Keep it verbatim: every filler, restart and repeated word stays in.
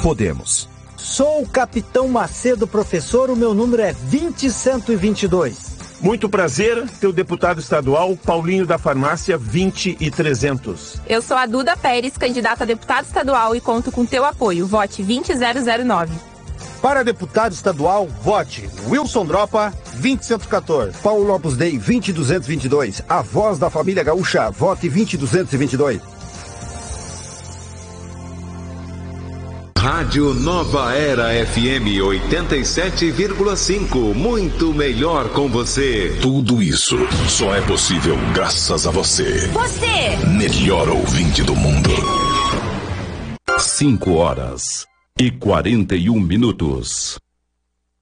Podemos. Sou o Capitão Macedo, professor, o meu número é vinte cento e vinte e dois. Muito prazer, teu deputado estadual, Paulinho da Farmácia vinte e trezentos. Eu sou a Duda Pérez, candidata a deputado estadual e conto com teu apoio. Vote vinte zero zero nove. Para deputado estadual, vote Wilson Dropa, vinte cento e quatorze. Paulo Lopes Dei, vinte duzentos e vinte e dois. A voz da família gaúcha, vote vinte duzentos e vinte e dois. Rádio Nova Era F M oitenta e sete vírgula cinco. Muito melhor com você. Tudo isso só é possível graças a você. Você! Melhor ouvinte do mundo. Cinco horas e quarenta e um minutos.